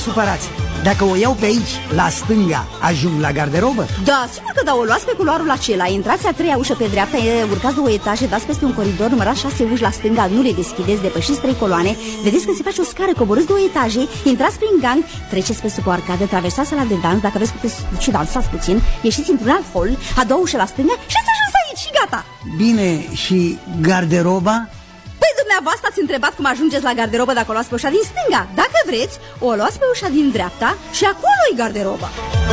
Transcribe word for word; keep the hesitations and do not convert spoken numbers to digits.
supărați. Dacă o iau pe aici, la stânga, ajung la garderobă? Da, sigur că da, o luați pe culoarul acela. Intrați a treia ușă pe dreapta, urcați două etaje, dați peste un coridor, numărați șase uși la stânga, nu le deschideți, depășiți trei coloane, vedeți că se face o scară, coborâți două etaje, intrați prin gang, treceți pe sub o arcadă, traversați sala de dans, dacă vreți puteți și dansați puțin, ieșiți într-un alt hol, a doua ușă la stânga și ați ajuns aici și gata. Bine, și garderoba? Păi dumneavoastră ați întrebat cum ajungeți la garderobă dacă o luați pe ușa din stânga. Dacă vreți, o luați pe ușa din dreapta și acolo e garderoba.